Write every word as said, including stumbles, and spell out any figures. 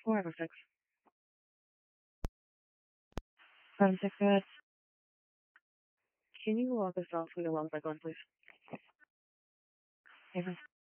four oh six. Seven six, go ahead. Can you log this off? We can log back on, please. Avery.